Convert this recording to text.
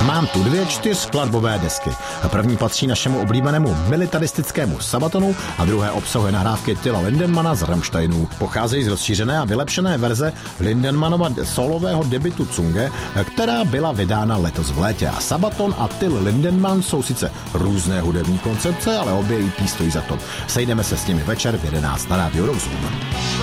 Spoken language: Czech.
mám tu 2 4skladbové desky. První patří našemu oblíbenému militaristickému Sabatonu a druhé obsahuje nahrávky Tilla Lindemana z Rammsteinu. Pocházejí z rozšířené a vylepšené verze Lindemanova solového debutu Zunge, která byla vydána letos v létě. A Sabaton a Till Lindemann jsou sice různé hudební koncepce, ale obě EP stojí za to. Sejdeme se s nimi večer v 11 na rádiu Rozum.